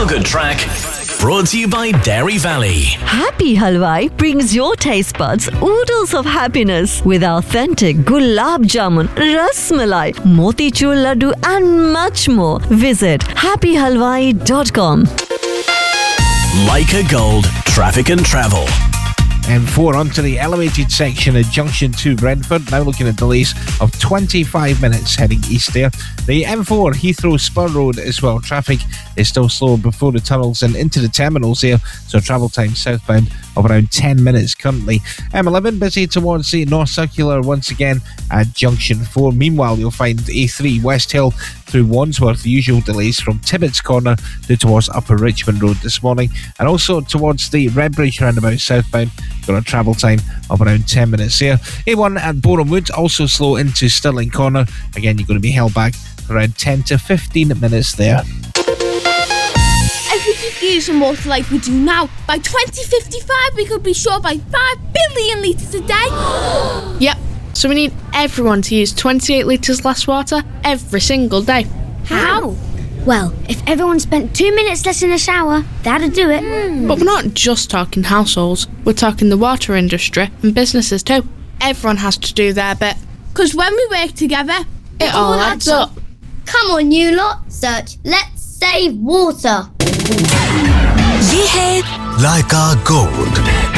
feel-good track brought to you by Dairy Valley. Happy Halwai brings your taste buds oodles of happiness with authentic gulab jamun, ras malai, motichur laddu and much more. Visit happyhalwai.com. Leica Gold Traffic and Travel. M4 onto the elevated section at Junction 2 Brentford, now looking at delays of 25 minutes heading east there. The M4 Heathrow Spur Road as well, traffic is still slow before the tunnels and into the terminals here, so travel time southbound of around 10 minutes currently. M11 busy towards the North Circular once again at Junction 4. Meanwhile, you'll find A3 West Hill through Wandsworth, the usual delays from Tibbetts Corner through towards Upper Richmond Road this morning, and also towards the Redbridge roundabout southbound. Got a travel time of around 10 minutes here. A1 at Boreham Wood also slow into Stirling Corner. Again, you're going to be held back for around 10 to 15 minutes there. If we keep using water like we do now, by 2055 we could be short by 5 billion litres a day. Yep, so we need everyone to use 28 litres less water every single day. How? Well, if everyone spent 2 minutes less in the shower, that'd do it. But we're not just talking households, we're talking the water industry and businesses too. Everyone has to do their bit. Because when we work together, It all adds up. Come on, you lot. Search Let's Save Water. ये है Leica Gold.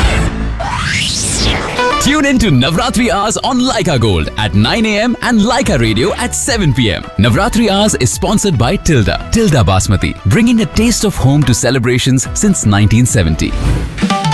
Tune in to Navratri Hours on Leica Gold at 9 a.m. and Leica Radio at 7 p.m. Navratri Hours is sponsored by Tilda Basmati, bringing a taste of home to celebrations since 1970.